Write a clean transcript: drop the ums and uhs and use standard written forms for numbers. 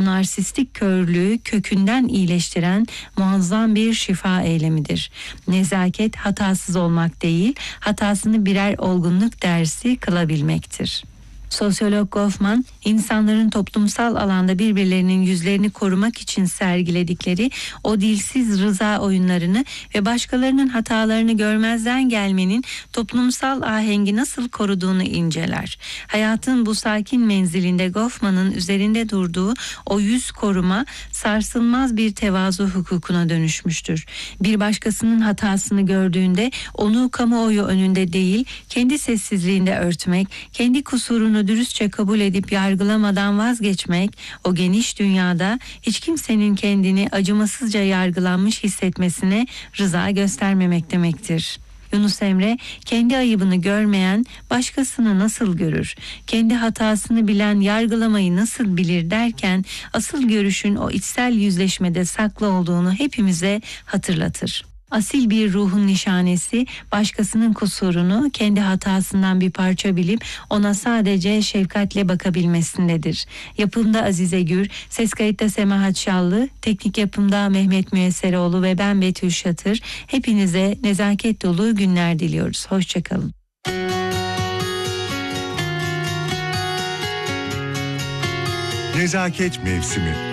narsistik körlüğü kökünden iyileştiren muazzam bir şifa eylemidir. Nezaket hatasız olmak değil, hatasını birer olgunluk dersi kılabilmektir. Sosyolog Goffman, insanların toplumsal alanda birbirlerinin yüzlerini korumak için sergiledikleri o dilsiz rıza oyunlarını ve başkalarının hatalarını görmezden gelmenin toplumsal ahengi nasıl koruduğunu inceler. Hayatın bu sakin menzilinde Goffman'ın üzerinde durduğu o yüz koruma sarsılmaz bir tevazu hukukuna dönüşmüştür. Bir başkasının hatasını gördüğünde onu kamuoyu önünde değil, kendi sessizliğinde örtmek, kendi kusurunu dürüstçe kabul edip yargılamadan vazgeçmek, o geniş dünyada hiç kimsenin kendini acımasızca yargılanmış hissetmesine rıza göstermemek demektir. Yunus Emre, kendi ayıbını görmeyen başkasını nasıl görür? Kendi hatasını bilen yargılamayı nasıl bilir derken asıl görüşün o içsel yüzleşmede saklı olduğunu hepimize hatırlatır. Asil bir ruhun nişanesi, başkasının kusurunu kendi hatasından bir parça bilip ona sadece şefkatle bakabilmesindedir. Yapımda Azize Gür, ses kayıtta Semahat Şallı, teknik yapımda Mehmet Müyesseroğlu ve ben Betül Şatır. Hepinize nezaket dolu günler diliyoruz. Hoşçakalın. Nezaket mevsimi.